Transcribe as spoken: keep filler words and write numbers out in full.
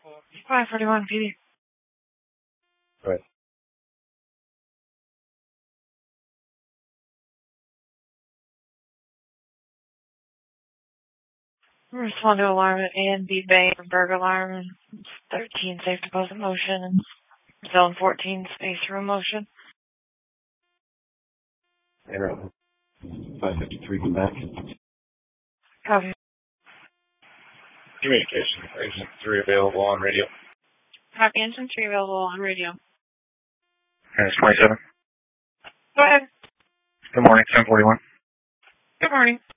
five forty-one P D. Right. Respond to alarm at A and B Bay for burglar alarm. thirteen safe deposit motion. Zone fourteen space room motion. Enter five fifty-three, come back. Copy. Communication. Agent three available on radio. Copy. Engine three available on radio. Harris twenty-seven. Go ahead. Good morning, ten forty-one. Good morning.